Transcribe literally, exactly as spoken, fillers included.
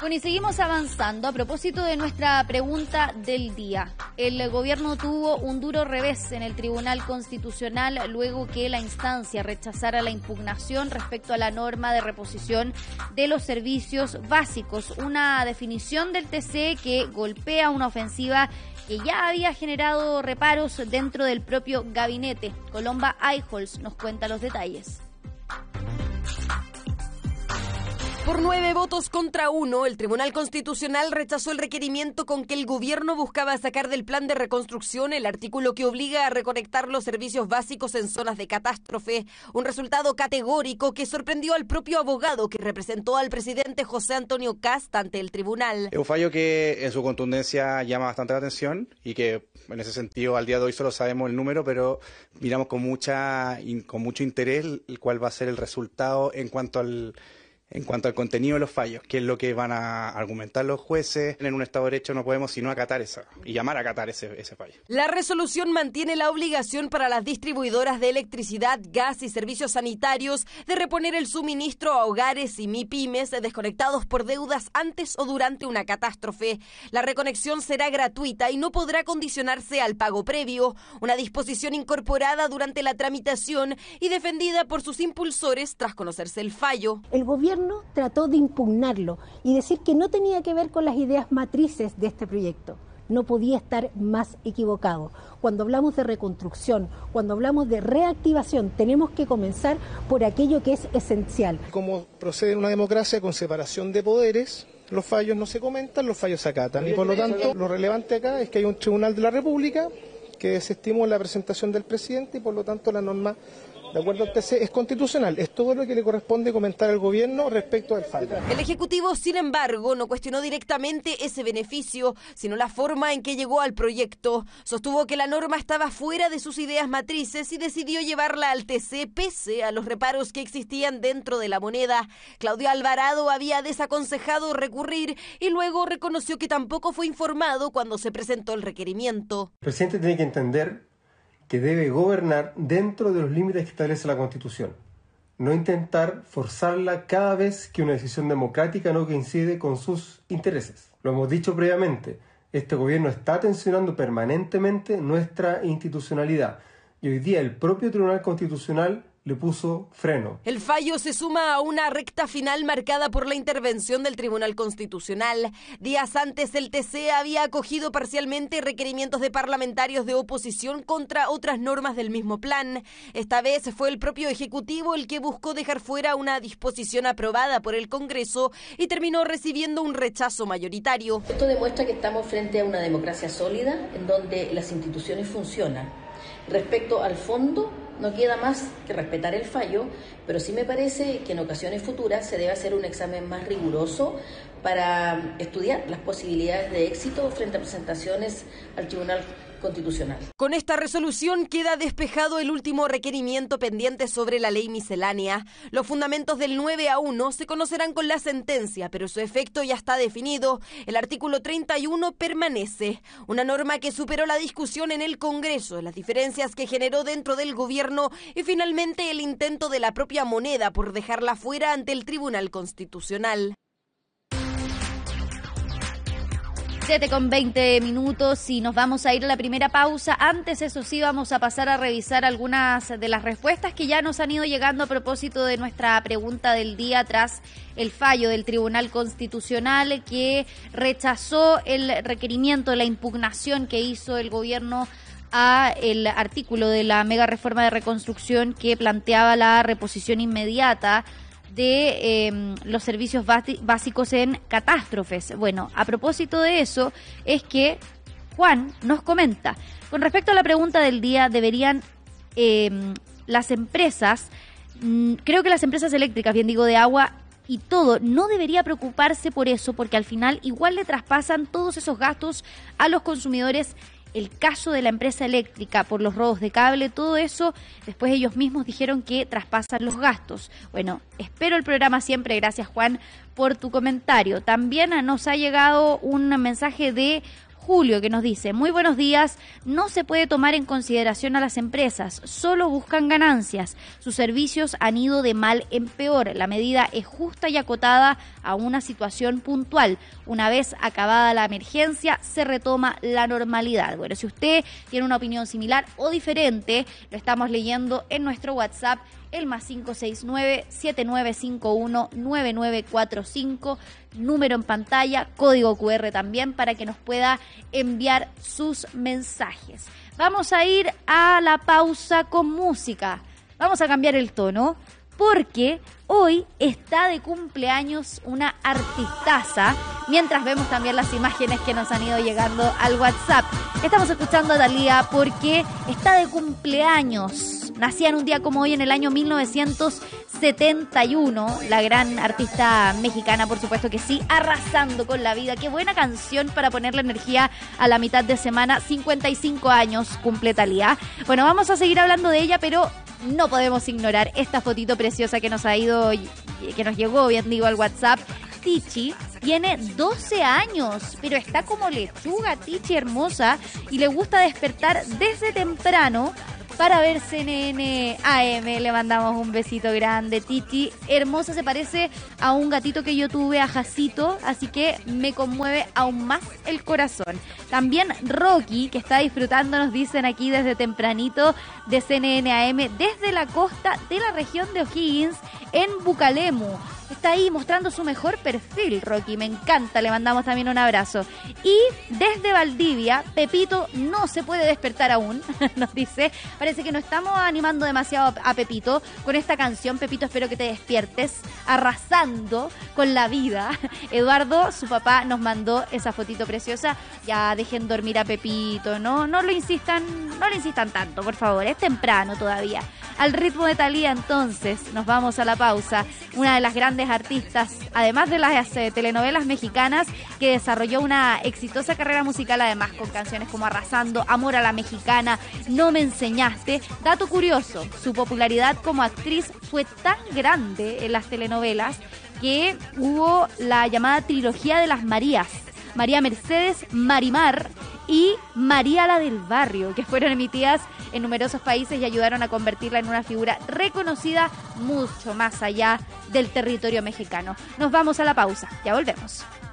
Bueno, y seguimos avanzando. A propósito de nuestra pregunta del día, el gobierno tuvo un duro revés en el Tribunal Constitucional luego que la instancia rechazara la impugnación respecto a la norma de reposición de los servicios básicos, una definición del T C que golpea una ofensiva que ya había generado reparos dentro del propio gabinete. Colomba Eichholz nos cuenta los detalles. Por nueve votos contra uno, el Tribunal Constitucional rechazó el requerimiento con que el gobierno buscaba sacar del plan de reconstrucción el artículo que obliga a reconectar los servicios básicos en zonas de catástrofe, un resultado categórico que sorprendió al propio abogado que representó al presidente José Antonio Kast ante el tribunal. Es un fallo que en su contundencia llama bastante la atención y que en ese sentido al día de hoy solo sabemos el número, pero miramos con mucha con mucho interés el cuál va a ser el resultado en cuanto al En cuanto al contenido de los fallos, qué es lo que van a argumentar los jueces. En un Estado de Derecho no podemos sino acatar esa y llamar a acatar ese, ese fallo. La resolución mantiene la obligación para las distribuidoras de electricidad, gas y servicios sanitarios de reponer el suministro a hogares y MIPYMES desconectados por deudas antes o durante una catástrofe. La reconexión será gratuita y no podrá condicionarse al pago previo, una disposición incorporada durante la tramitación y defendida por sus impulsores tras conocerse el fallo. El gobierno trató de impugnarlo y decir que no tenía que ver con las ideas matrices de este proyecto. No podía estar más equivocado. Cuando hablamos de reconstrucción, cuando hablamos de reactivación, tenemos que comenzar por aquello que es esencial. Como procede una democracia con separación de poderes, los fallos no se comentan, los fallos se acatan. Y por lo tanto, lo relevante acá es que hay un Tribunal de la República que desestimó la presentación del presidente y por lo tanto la norma, de acuerdo al T C, es constitucional. Es todo lo que le corresponde comentar al gobierno respecto al fallo. El Ejecutivo, sin embargo, no cuestionó directamente ese beneficio, sino la forma en que llegó al proyecto. Sostuvo que la norma estaba fuera de sus ideas matrices y decidió llevarla al T C pese a los reparos que existían dentro de la moneda. Claudio Alvarado había desaconsejado recurrir y luego reconoció que tampoco fue informado cuando se presentó el requerimiento. El presidente tiene que entender que debe gobernar dentro de los límites que establece la Constitución, no intentar forzarla cada vez que una decisión democrática no coincide con sus intereses. Lo hemos dicho previamente, este gobierno está tensionando permanentemente nuestra institucionalidad y hoy día el propio Tribunal Constitucional le puso freno. El fallo se suma a una recta final marcada por la intervención del Tribunal Constitucional. Días antes, el T C había acogido parcialmente requerimientos de parlamentarios de oposición contra otras normas del mismo plan. Esta vez fue el propio Ejecutivo el que buscó dejar fuera una disposición aprobada por el Congreso y terminó recibiendo un rechazo mayoritario. Esto demuestra que estamos frente a una democracia sólida en donde las instituciones funcionan. Respecto al fondo, no queda más que respetar el fallo, pero sí me parece que en ocasiones futuras se debe hacer un examen más riguroso para estudiar las posibilidades de éxito frente a presentaciones al Tribunal Constitucional. Con esta resolución queda despejado el último requerimiento pendiente sobre la ley miscelánea. Los fundamentos del nueve a uno se conocerán con la sentencia, pero su efecto ya está definido. El artículo treinta y uno permanece, una norma que superó la discusión en el Congreso, las diferencias que generó dentro del gobierno y finalmente el intento de la propia moneda por dejarla fuera ante el Tribunal Constitucional. siete con veinte minutos y nos vamos a ir a la primera pausa. Antes, eso sí, vamos a pasar a revisar algunas de las respuestas que ya nos han ido llegando a propósito de nuestra pregunta del día tras el fallo del Tribunal Constitucional que rechazó el requerimiento, la impugnación que hizo el gobierno a el artículo de la mega reforma de reconstrucción que planteaba la reposición inmediata de eh, los servicios básicos en catástrofes. Bueno, a propósito de eso, es que Juan nos comenta, con respecto a la pregunta del día, deberían eh, las empresas, mmm, creo que las empresas eléctricas, bien digo, de agua y todo, no debería preocuparse por eso, porque al final igual le traspasan todos esos gastos a los consumidores. El caso de la empresa eléctrica por los robos de cable, todo eso, después ellos mismos dijeron que traspasan los gastos. Bueno, espero el programa siempre. Gracias, Juan, por tu comentario. También nos ha llegado un mensaje de Julio, que nos dice, muy buenos días, no se puede tomar en consideración a las empresas, solo buscan ganancias. Sus servicios han ido de mal en peor. La medida es justa y acotada a una situación puntual. Una vez acabada la emergencia, se retoma la normalidad. Bueno, si usted tiene una opinión similar o diferente, lo estamos leyendo en nuestro WhatsApp, el más cinco seis nueve, siete nueve cinco uno, nueve nueve cuatro cinco, número en pantalla, código cu erre también para que nos pueda enviar sus mensajes. Vamos a ir a la pausa con música. Vamos a cambiar el tono porque hoy está de cumpleaños una artistaza, mientras vemos también las imágenes que nos han ido llegando al WhatsApp. Estamos escuchando a Thalía porque está de cumpleaños. Nacía en un día como hoy en el año mil novecientos setenta y uno, la gran artista mexicana, por supuesto que sí, arrasando con la vida. Qué buena canción para ponerle energía a la mitad de semana. cincuenta y cinco años cumple Thalía. Bueno, vamos a seguir hablando de ella, pero no podemos ignorar esta fotito preciosa que nos ha ido, que nos llegó, bien digo, al WhatsApp. Tichi tiene doce años, pero está como lechuga, Tichi hermosa, y le gusta despertar desde temprano para ver C N N A M. Le mandamos un besito grande, Titi. Hermosa, se parece a un gatito que yo tuve, a Jacito, así que me conmueve aún más el corazón. También Rocky, que está disfrutando, nos dicen aquí desde tempranito, de C N N A M, desde la costa de la región de O'Higgins, en Bucalemu. Está ahí mostrando su mejor perfil, Rocky. Me encanta, le mandamos también un abrazo. Y desde Valdivia, Pepito no se puede despertar aún, nos dice. Parece que no estamos animando demasiado a Pepito con esta canción. Pepito, espero que te despiertes arrasando con la vida. Eduardo, su papá, nos mandó esa fotito preciosa. Ya dejen dormir a Pepito, no, no lo insistan, no lo insistan tanto, por favor. Es temprano todavía. Al ritmo de Thalía, entonces, nos vamos a la pausa. Una de las grandes artistas, además de las eh, telenovelas mexicanas, que desarrolló una exitosa carrera musical, además con canciones como Arrasando, Amor a la Mexicana, No me enseñaste. Dato curioso, su popularidad como actriz fue tan grande en las telenovelas que hubo la llamada trilogía de las Marías. María Mercedes, Marimar y María la del Barrio, que fueron emitidas en numerosos países y ayudaron a convertirla en una figura reconocida mucho más allá del territorio mexicano. Nos vamos a la pausa, ya volvemos.